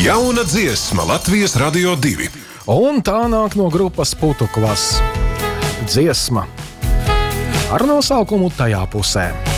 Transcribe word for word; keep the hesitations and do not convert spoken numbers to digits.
Jauna dziesma Latvijas Radio divi. Un tā nāk no grupas Putukvas. Dziesma ar nosaukumu Tajā pusē.